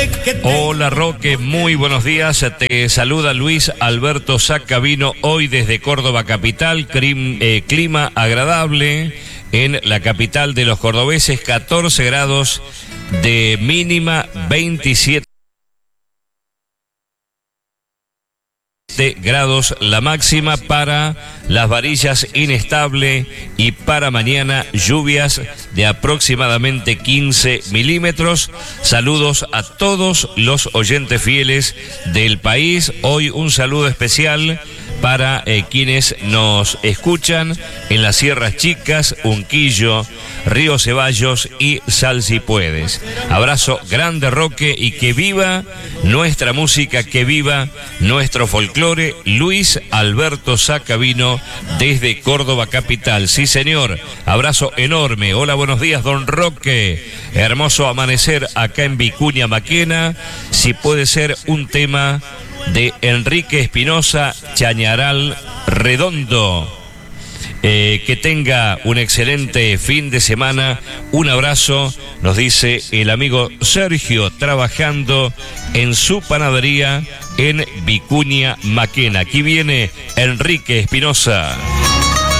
Hola Roque, muy buenos días. Te saluda Luis Alberto Sacabino, hoy desde Córdoba capital. Clima agradable en la capital de los cordobeses, 14 grados de mínima, 27 grados la máxima. Para Las Varillas inestable, y para mañana lluvias de aproximadamente 15 milímetros. Saludos a todos los oyentes fieles del país. Hoy un saludo especial para quienes nos escuchan en las Sierras Chicas, Unquillo, Río Ceballos y Salsipuedes. Abrazo grande, Roque, y que viva nuestra música, que viva nuestro folclore. Luis Alberto Sacabino desde Córdoba capital. Sí, señor. Abrazo enorme. Hola, buenos días, don Roque. Hermoso amanecer acá en Vicuña Maquena. Si puede ser un tema de Enrique Espinosa, Chañaral Redondo. Que tenga un excelente fin de semana. Un abrazo, nos dice el amigo Sergio, trabajando en su panadería en Vicuña Maquena. Aquí viene Enrique Espinosa.